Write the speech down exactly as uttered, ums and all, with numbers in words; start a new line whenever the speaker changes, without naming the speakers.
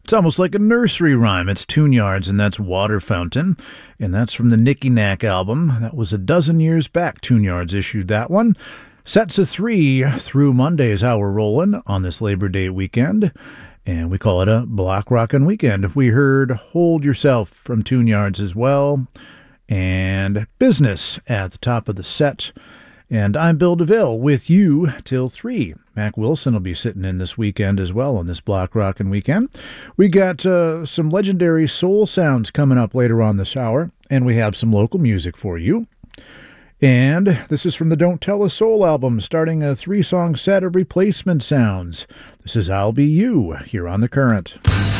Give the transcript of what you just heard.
It's almost like a nursery rhyme. It's Tune Yards, and that's Water Fountain. And that's from the Nicky Knack album. That was a dozen years back. Tune Yards issued that one. Sets of three through Monday is how we're rolling on this Labor Day weekend. And we call it a block rockin' weekend. We heard Hold Yourself from Tune Yards as well. And Business at the top of the set. And I'm Bill DeVille with you till three. Mac Wilson will be sitting in this weekend as well on this block rockin' weekend. We got uh, some legendary soul sounds coming up later on this hour, and we have some local music for you. And this is from the Don't Tell a Soul album, starting a three-song set of replacement sounds. This is I'll Be You, here on The Current.